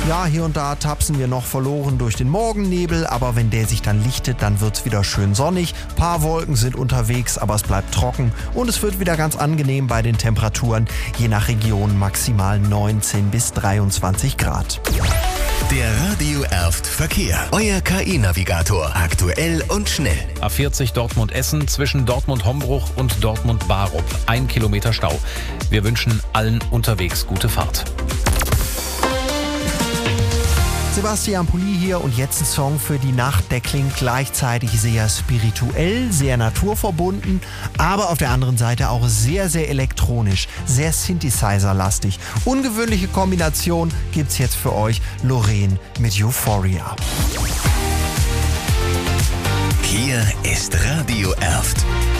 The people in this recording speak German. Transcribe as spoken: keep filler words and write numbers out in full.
Ja, hier und da tapsen wir noch verloren durch den Morgennebel, aber wenn der sich dann lichtet, dann wird's wieder schön sonnig. Paar Wolken sind unterwegs, aber es bleibt trocken und es wird wieder ganz angenehm bei den Temperaturen, je nach Region maximal neunzehn bis dreiundzwanzig Grad. Der Radio Erft Verkehr. Euer K I-Navigator. Aktuell und schnell. A vierzig Dortmund-Essen zwischen Dortmund-Hombruch und Dortmund-Barup. Ein Kilometer Stau. Wir wünschen allen unterwegs gute Fahrt. Sebastian Pulli hier und jetzt ein Song für die Nacht, der klingt gleichzeitig sehr spirituell, sehr naturverbunden, aber auf der anderen Seite auch sehr, sehr elektronisch, sehr Synthesizer-lastig. Ungewöhnliche Kombination gibt's jetzt für euch, Loreen mit Euphoria. Hier ist Radio Erft.